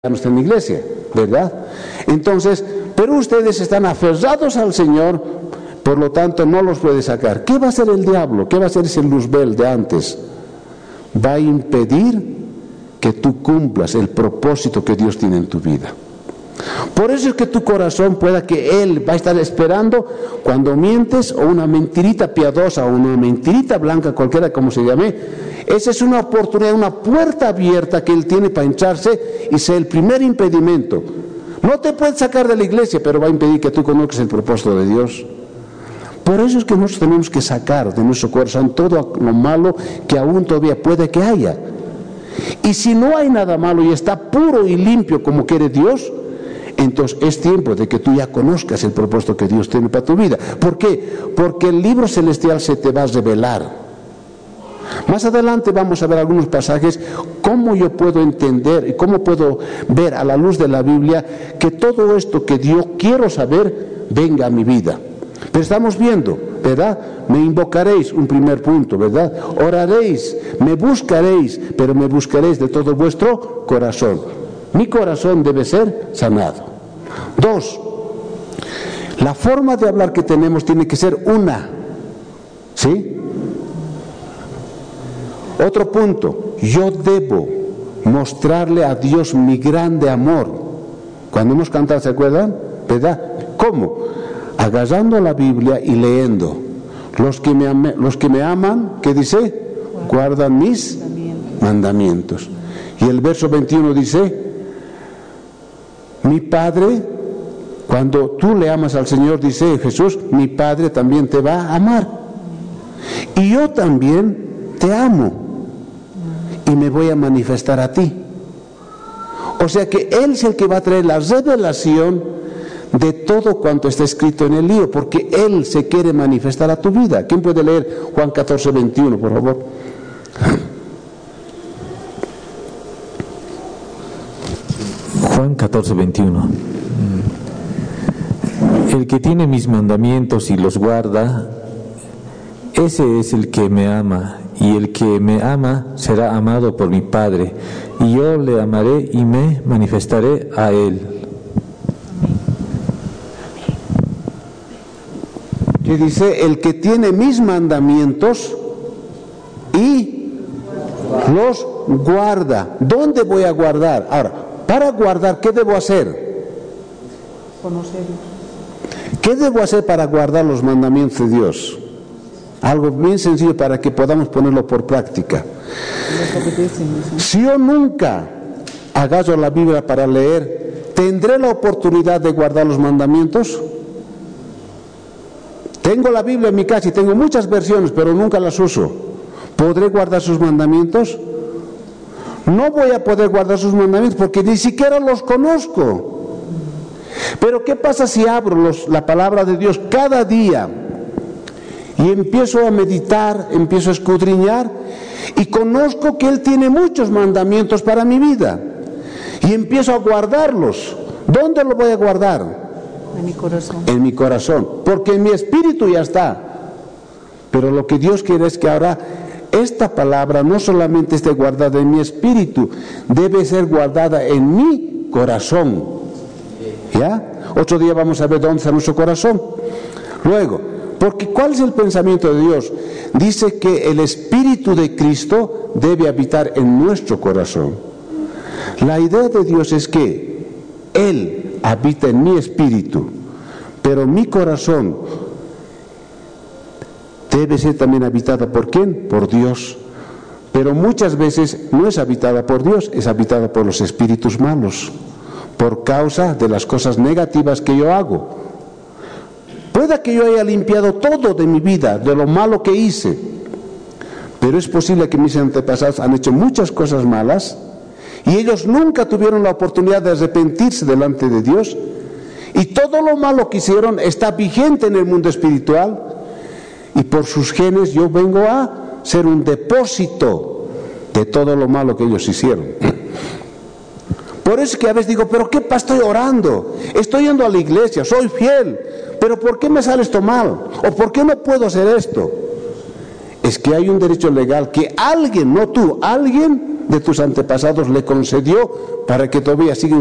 no está en la iglesia, ¿verdad? Entonces, pero ustedes están aferrados al Señor, por lo tanto no los puede sacar. ¿Qué va a hacer el diablo? ¿Qué va a hacer ese Luzbel de antes? Va a impedir que tú cumplas el propósito que Dios tiene en tu vida. Por eso es que tu corazón pueda que Él va a estar esperando cuando mientes, o una mentirita piadosa, o una mentirita blanca, cualquiera como se llame. Esa es una oportunidad, una puerta abierta que Él tiene para hincharse y ser el primer impedimento. No te puede sacar de la iglesia, pero va a impedir que tú conozcas el propósito de Dios. Por eso es que nosotros tenemos que sacar de nuestro corazón todo lo malo que aún todavía puede que haya. Y si no hay nada malo y está puro y limpio como quiere Dios, entonces es tiempo de que tú ya conozcas el propósito que Dios tiene para tu vida. ¿Por qué? Porque el libro celestial se te va a revelar. Más adelante vamos a ver algunos pasajes, cómo yo puedo entender y cómo puedo ver a la luz de la Biblia que todo esto que yo quiero saber venga a mi vida. Pero estamos viendo, ¿verdad? Me invocaréis, un primer punto, ¿verdad? Oraréis, me buscaréis, pero me buscaréis de todo vuestro corazón. Mi corazón debe ser sanado. 2, la forma de hablar que tenemos tiene que ser una, ¿sí? Otro punto, yo debo mostrarle a Dios mi grande amor. Cuando hemos cantado, ¿se acuerdan? ¿Verdad? ¿Cómo? Agarrando la Biblia y leyendo. Los que me aman, ¿qué dice? Guardan mis mandamientos. Y el verso 21 dice, mi Padre, cuando tú le amas al Señor, dice Jesús, mi Padre también te va a amar. Y yo también te amo. Y me voy a manifestar a ti. O sea que Él es el que va a traer la revelación de todo cuanto está escrito en el libro, porque Él se quiere manifestar a tu vida. ¿Quién puede leer Juan 14, 21, por favor? Juan 14, 21. El que tiene mis mandamientos y los guarda, ese es el que me ama. Y el que me ama será amado por mi Padre, y yo le amaré y me manifestaré a él. Y dice, el que tiene mis mandamientos y los guarda. ¿Dónde voy a guardar? Ahora, para guardar, ¿qué debo hacer? Conocerlo. ¿Qué debo hacer para guardar los mandamientos de Dios? Algo bien sencillo para que podamos ponerlo por práctica. Si yo nunca agarro la Biblia para leer, ¿tendré la oportunidad de guardar los mandamientos? Tengo la Biblia en mi casa y tengo muchas versiones, pero nunca las uso. ¿Podré guardar sus mandamientos? No voy a poder guardar sus mandamientos porque ni siquiera los conozco. Pero ¿qué pasa si abro la palabra de Dios cada día? Y empiezo a meditar, empiezo a escudriñar y conozco que Él tiene muchos mandamientos para mi vida. Y empiezo a guardarlos. ¿Dónde los voy a guardar? En mi corazón. En mi corazón. Porque en mi espíritu ya está. Pero lo que Dios quiere es que ahora esta palabra no solamente esté guardada en mi espíritu, debe ser guardada en mi corazón. ¿Ya? Otro día vamos a ver dónde está nuestro corazón. Luego, porque ¿cuál es el pensamiento de Dios? Dice que el Espíritu de Cristo debe habitar en nuestro corazón. La idea de Dios es que Él habita en mi espíritu, pero mi corazón debe ser también habitada ¿por quién? Por Dios. Pero muchas veces no es habitada por Dios, es habitada por los espíritus malos, por causa de las cosas negativas que yo hago. Pueda que yo haya limpiado todo de mi vida, de lo malo que hice, pero es posible que mis antepasados han hecho muchas cosas malas y ellos nunca tuvieron la oportunidad de arrepentirse delante de Dios, y todo lo malo que hicieron está vigente en el mundo espiritual, y por sus genes yo vengo a ser un depósito de todo lo malo que ellos hicieron. Por eso es que a veces digo, ¿pero qué estoy orando? Estoy yendo a la iglesia, soy fiel, pero ¿por qué me sale esto mal? ¿O por qué no puedo hacer esto? Es que hay un derecho legal que alguien, no tú, alguien de tus antepasados le concedió para que todavía siga